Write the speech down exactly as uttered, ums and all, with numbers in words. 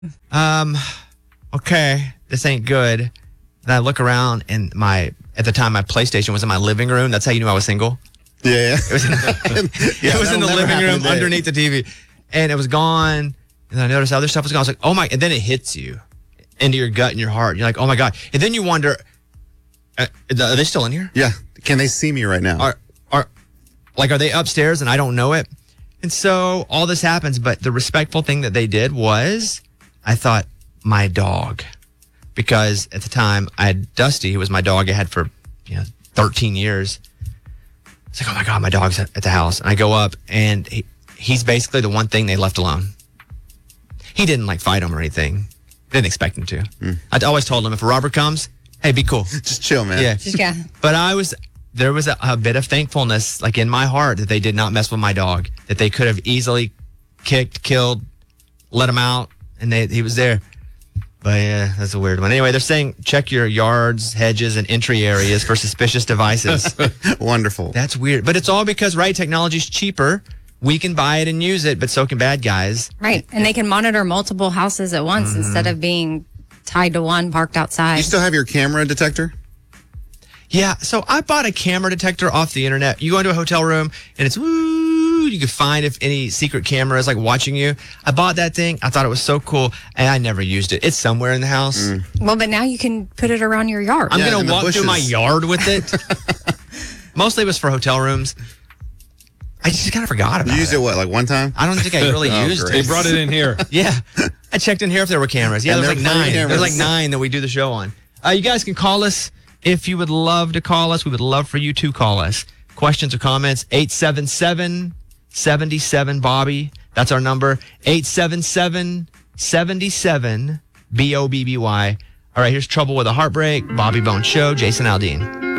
Um, okay, this ain't good. And I look around, and my at the time my PlayStation was in my living room. That's how you knew I was single. Yeah, It was in the, yeah, it was in the that'll never living happen room today. underneath the T V, and it was gone. And then I noticed other stuff was gone. I was like, oh my! And then it hits you into your gut and your heart. You're like, oh my God! And then you wonder, uh, are they still in here? Yeah. Can they see me right now? Are are like are they upstairs and I don't know it? And so all this happens, but the respectful thing that they did was, I thought, my dog, because at the time I had Dusty, who was my dog I had for you know thirteen years. It's like, oh my God, my dog's at at the house, and I go up, and he, he's basically the one thing they left alone. He didn't like fight him or anything. Didn't expect him to. I always told him if a robber comes, hey, be cool. Just chill, man. Yeah. Yeah. But I was, there was a, a bit of thankfulness, like in my heart, that they did not mess with my dog, that they could have easily kicked, killed, let him out, and they, he was there. But yeah, that's a weird one. Anyway, they're saying check your yards, hedges, and entry areas for suspicious devices. Wonderful. That's weird. But it's all because, right, technology's cheaper. We can buy it and use it, but so can bad guys. Right. And they can monitor multiple houses at once Mm-hmm. instead of being tied to one parked outside. You still have your camera detector? Yeah, so I bought a camera detector off the internet. You go into a hotel room and it's woo, you can find if any secret camera is like watching you. I bought that thing. I thought it was so cool, and I never used it. It's somewhere in the house. Well, but now you can put it around your yard. I'm Yeah, in going to the walk through my bushes. yard with it. Mostly it was for hotel rooms. I just kind of forgot about You used it. it, what, like one time? I don't think I really Oh, used great. it. They brought it in here. Yeah. I checked in here if there were cameras. Yeah, And there's like there are plenty nine. of There's like cameras. nine that we do the show on. Uh, you guys can call us if you would love to call us. We would love for you to call us. Questions or comments, eight seven seven, seven seven, Bobby. That's our number, eight seven seven, seven seven, B O B B Y. All right, here's Trouble with a Heartbreak, Bobby Bone Show, Jason Aldean.